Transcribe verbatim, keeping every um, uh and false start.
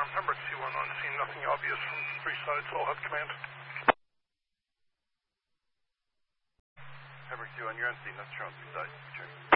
Um, Pembroke C one on scene, nothing obvious from three sides, all have command. Pembroke C one, you're on scene, nothing showing three sides. Check.